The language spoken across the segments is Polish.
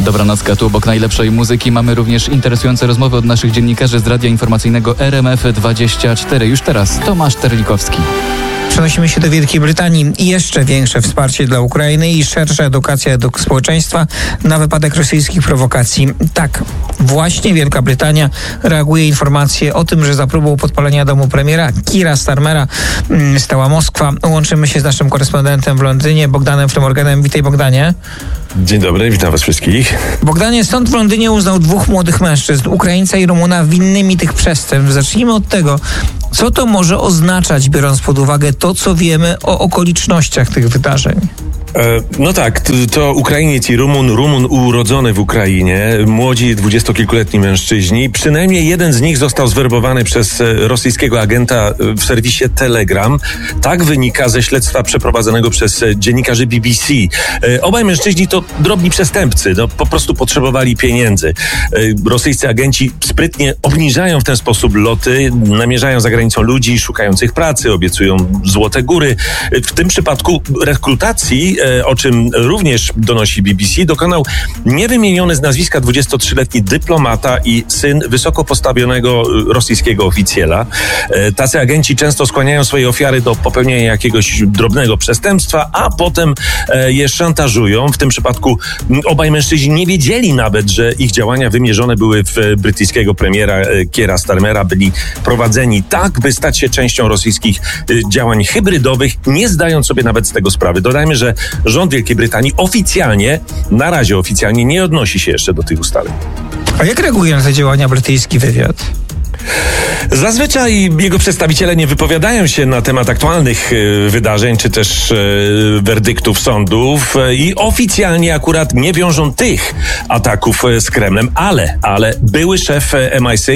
Dobranocka, tu obok najlepszej muzyki mamy również interesujące rozmowy od naszych dziennikarzy z Radia Informacyjnego RMF24. Już teraz Tomasz Terlikowski. Przenosimy się do Wielkiej Brytanii i jeszcze większe wsparcie dla Ukrainy i szersza edukacja społeczeństwa na wypadek rosyjskich prowokacji. Tak, właśnie Wielka Brytania reaguje informacje o tym, że za próbą podpalenia domu premiera Keira Starmera stała Moskwa. Łączymy się z naszym korespondentem w Londynie, Bogdanem Frymorganem. Witaj, Bogdanie. Dzień dobry, witam was wszystkich. Bogdanie, sąd w Londynie uznał 2 młodych mężczyzn, Ukraińca i Rumuna, winnymi tych przestępstw. Zacznijmy od tego, co to może oznaczać, biorąc pod uwagę to, co wiemy o okolicznościach tych wydarzeń. No tak, to Ukrainiec i Rumun urodzony w Ukrainie, młodzi 20-kilkuletni mężczyźni. Przynajmniej jeden z nich został zwerbowany przez rosyjskiego agenta w serwisie Telegram. Tak wynika ze śledztwa przeprowadzonego przez dziennikarzy BBC. Obaj mężczyźni to drobni przestępcy, po prostu potrzebowali pieniędzy. Rosyjscy agenci sprytnie obniżają w ten sposób loty, namierzają za granicą ludzi szukających pracy, obiecują złote góry. W tym przypadku rekrutacji, o czym również donosi BBC, dokonał niewymieniony z nazwiska 23-letni dyplomata i syn wysoko postawionego rosyjskiego oficjela. Tacy agenci często skłaniają swoje ofiary do popełnienia jakiegoś drobnego przestępstwa, a potem je szantażują. W tym przypadku obaj mężczyźni nie wiedzieli nawet, że ich działania wymierzone były w brytyjskiego premiera Keira Starmera. Byli prowadzeni tak, by stać się częścią rosyjskich działań hybrydowych, nie zdając sobie nawet z tego sprawy. Dodajmy, że rząd Wielkiej Brytanii na razie oficjalnie nie odnosi się jeszcze do tych ustaleń. A jak reaguje na te działania brytyjski wywiad? Zazwyczaj jego przedstawiciele nie wypowiadają się na temat aktualnych wydarzeń, czy też werdyktów sądów i oficjalnie akurat nie wiążą tych ataków z Kremlem, ale były szef MI6,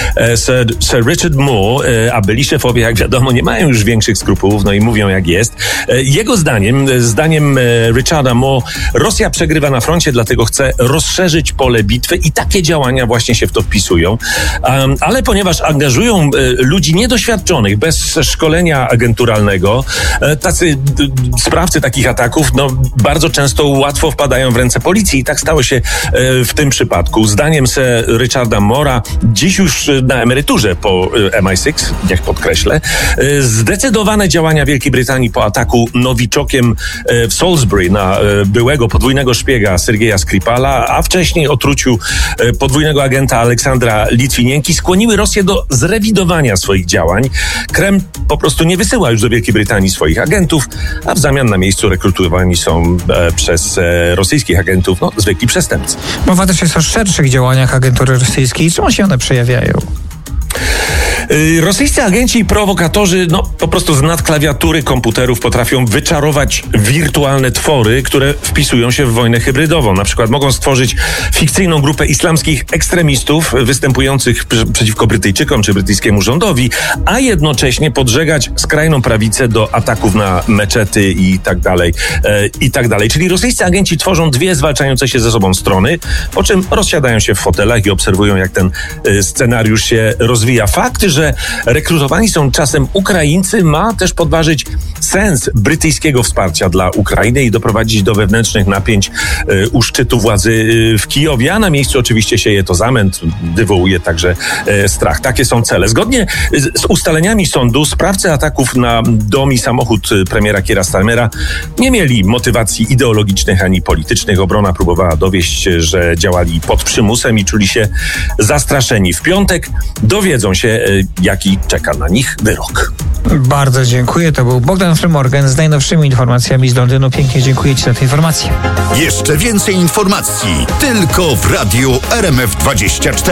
Sir Richard Moore, a byli szefowie, jak wiadomo, nie mają już większych skrupułów, no i mówią jak jest. Jego zdaniem Richarda Moore, Rosja przegrywa na froncie, dlatego chce rozszerzyć pole bitwy i takie działania właśnie się w to wpisują. Ale ponieważ angażują ludzi niedoświadczonych, bez szkolenia agenturalnego, tacy sprawcy takich ataków, bardzo często łatwo wpadają w ręce policji i tak stało się w tym przypadku. Zdaniem Sir Richarda Moore'a, dziś już na emeryturze po MI6, niech podkreślę, zdecydowane działania Wielkiej Brytanii po ataku nowiczokiem w Salisbury na byłego podwójnego szpiega Sergeja Skripala, a wcześniej otruciu podwójnego agenta Aleksandra Litwinienki skłoniły Rosję do zrewidowania swoich działań. Kreml po prostu nie wysyła już do Wielkiej Brytanii swoich agentów, a w zamian na miejscu rekrutowani są przez rosyjskich agentów zwykli przestępcy. Mowa też jest o szerszych działaniach agentury rosyjskiej. Czym się one przejawiają? Rosyjscy agenci i prowokatorzy po prostu z nad klawiatury komputerów potrafią wyczarować wirtualne twory, które wpisują się w wojnę hybrydową. Na przykład mogą stworzyć fikcyjną grupę islamskich ekstremistów występujących przeciwko Brytyjczykom czy brytyjskiemu rządowi, a jednocześnie podżegać skrajną prawicę do ataków na meczety i tak dalej. Czyli rosyjscy agenci tworzą dwie zwalczające się ze sobą strony, po czym rozsiadają się w fotelach i obserwują, jak ten scenariusz się rozwija. Fakt, że rekrutowani są czasem Ukraińcy, ma też podważyć sens brytyjskiego wsparcia dla Ukrainy i doprowadzić do wewnętrznych napięć u szczytu władzy w Kijowie, a na miejscu oczywiście sieje to zamęt, wywołuje także strach. Takie są cele. Zgodnie z ustaleniami sądu sprawcy ataków na dom i samochód premiera Keira Starmera nie mieli motywacji ideologicznych ani politycznych. Obrona próbowała dowieść, że działali pod przymusem i czuli się zastraszeni. W piątek dowiedzą się, jaki czeka na nich wyrok. Bardzo dziękuję. To był Bogdan Frymorgan z najnowszymi informacjami z Londynu. Pięknie dziękuję Ci za te informacje. Jeszcze więcej informacji tylko w Radiu RMF24.